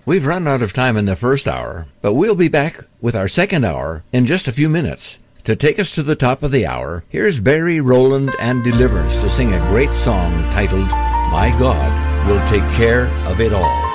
We've run out of time in the first hour, but we'll be back with our second hour in just a few minutes. To take us to the top of the hour, here's Barry Rowland and Deliverance to sing a great song titled, My God Will Take Care of It All.